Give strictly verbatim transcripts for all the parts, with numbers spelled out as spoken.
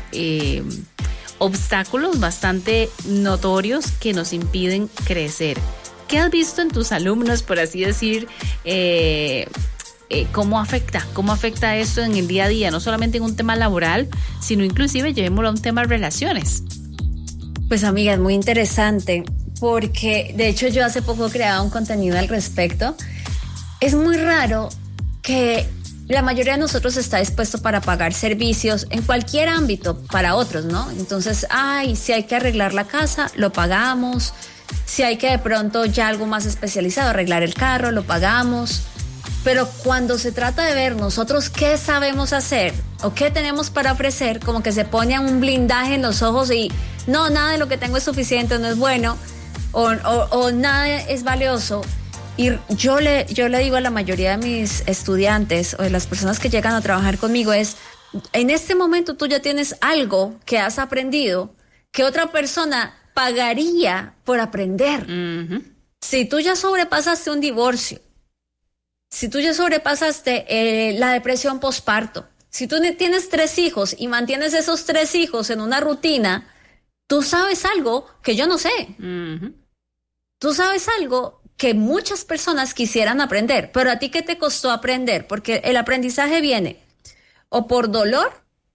eh, obstáculos bastante notorios que nos impiden crecer. ¿Qué has visto en tus alumnos, por así decir? Eh, eh, ¿Cómo afecta? ¿Cómo afecta esto en el día a día? No solamente en un tema laboral, sino inclusive llevémoslo a un tema de relaciones. Pues amiga, es muy interesante porque de hecho yo hace poco creaba un contenido al respecto. Es muy raro que la mayoría de nosotros está dispuesto para pagar servicios en cualquier ámbito para otros, ¿no? Entonces, ay, si hay que arreglar la casa, lo pagamos. Si hay que de pronto ya algo más especializado, arreglar el carro, lo pagamos. Pero cuando se trata de ver nosotros qué sabemos hacer o qué tenemos para ofrecer, como que se pone un blindaje en los ojos y no, nada de lo que tengo es suficiente, no es bueno o, o, o nada es valioso. Y yo le, yo le digo a la mayoría de mis estudiantes o de las personas que llegan a trabajar conmigo es, en este momento tú ya tienes algo que has aprendido que otra persona pagaría por aprender. Uh-huh. Si tú ya sobrepasaste un divorcio, si tú ya sobrepasaste eh, la depresión postparto, si tú tienes tres hijos y mantienes esos tres hijos en una rutina, tú sabes algo que yo no sé. Uh-huh. Tú sabes algo que muchas personas quisieran aprender, pero ¿a ti qué te costó aprender? Porque el aprendizaje viene o por dolor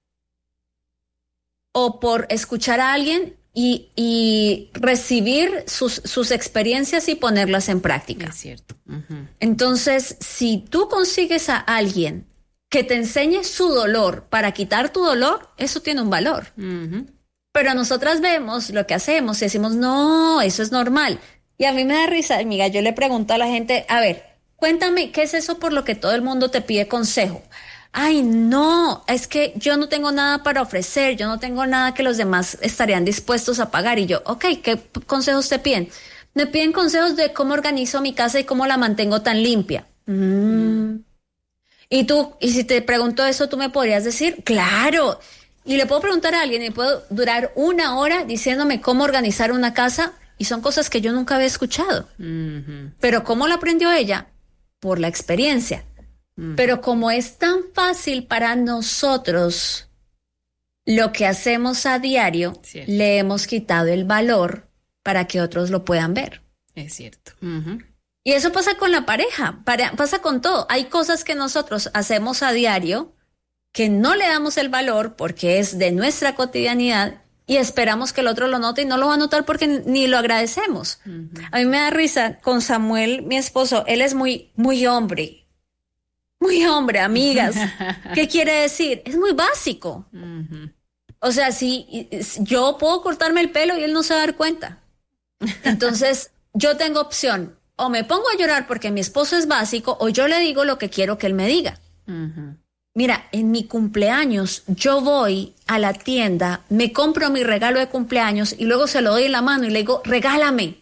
o por escuchar a alguien y, y recibir sus, sus experiencias y ponerlas en práctica. Es cierto. Uh-huh. Entonces, si tú consigues a alguien que te enseñe su dolor para quitar tu dolor, eso tiene un valor. Uh-huh. Pero nosotras vemos lo que hacemos y decimos, no, eso es normal. Y a mí me da risa, amiga, yo le pregunto a la gente, a ver, cuéntame, ¿qué es eso por lo que todo el mundo te pide consejo? Ay, no, es que yo no tengo nada para ofrecer, yo no tengo nada que los demás estarían dispuestos a pagar. Y yo, ok, ¿qué consejos te piden? Me piden consejos de cómo organizo mi casa y cómo la mantengo tan limpia. Mm. Y tú, y si te pregunto eso, ¿tú me podrías decir? Claro. Y le puedo preguntar a alguien y puedo durar una hora diciéndome cómo organizar una casa. Y son cosas que yo nunca había escuchado. Uh-huh. Pero ¿cómo lo aprendió ella? Por la experiencia. Uh-huh. Pero como es tan fácil para nosotros lo que hacemos a diario, cierto, le hemos quitado el valor para que otros lo puedan ver. Es cierto. Uh-huh. Y eso pasa con la pareja, para, pasa con todo. Hay cosas que nosotros hacemos a diario que no le damos el valor porque es de nuestra cotidianidad y esperamos que el otro lo note y no lo va a notar porque ni lo agradecemos. Uh-huh. A mí me da risa con Samuel, mi esposo, él es muy, muy hombre. Muy hombre, amigas. ¿Qué quiere decir? Es muy básico. Uh-huh. O sea, si yo puedo cortarme el pelo y él no se va a dar cuenta. Entonces, yo tengo opción. O me pongo a llorar porque mi esposo es básico o yo le digo lo que quiero que él me diga. Uh-huh. Mira, en mi cumpleaños yo voy a la tienda, me compro mi regalo de cumpleaños y luego se lo doy en la mano y le digo, regálame.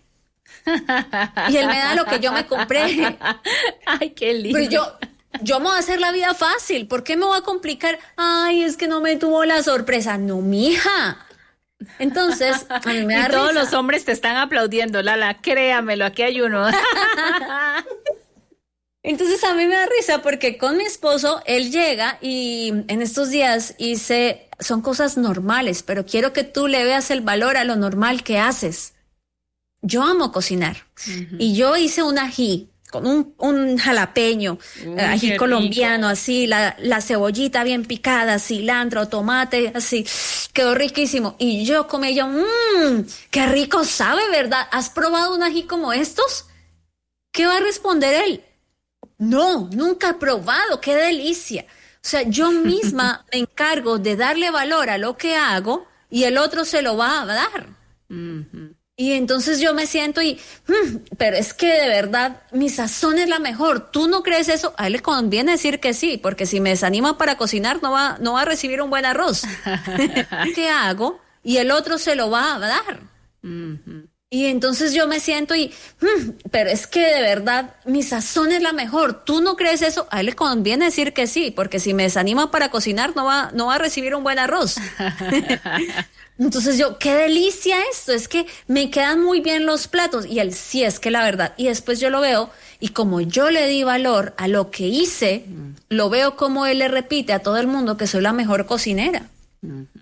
Y él me da lo que yo me compré. Ay, qué lindo. Pero yo, yo me voy a hacer la vida fácil. ¿Por qué me voy a complicar? Ay, es que no me tuvo la sorpresa. No, mija. Entonces, a mí me da y todos risa. Los hombres te están aplaudiendo, Lala, créamelo, aquí hay uno. Entonces a mí me da risa porque con mi esposo, él llega y en estos días hice, son cosas normales, pero quiero que tú le veas el valor a lo normal que haces. Yo amo cocinar. Uh-huh. Y yo hice un ají con un, un jalapeño, Uy, ají colombiano, rico. Así, la, la cebollita bien picada, cilantro, tomate, así, quedó riquísimo. Y yo comí yo, mmm, qué rico sabe, ¿verdad? ¿Has probado un ají como estos? ¿Qué va a responder él? No, nunca he probado, qué delicia. O sea, yo misma me encargo de darle valor a lo que hago y el otro se lo va a dar. Uh-huh. Y entonces yo me siento y, hmm, pero es que de verdad mi sazón es la mejor. ¿Tú no crees eso? A él le conviene decir que sí, porque si me desanima para cocinar no va, no va a recibir un buen arroz. ¿Qué hago? Y el otro se lo va a dar. Uh-huh. Y entonces yo me siento y, hmm, pero es que de verdad mi sazón es la mejor. ¿Tú no crees eso? A él le conviene decir que sí, porque si me desanima para cocinar no va, no va a recibir un buen arroz. Entonces yo, qué delicia esto, es que me quedan muy bien los platos. Y él, sí, es que la verdad. Y después yo lo veo y como yo le di valor a lo que hice, mm. lo veo como él le repite a todo el mundo que soy la mejor cocinera. Mm.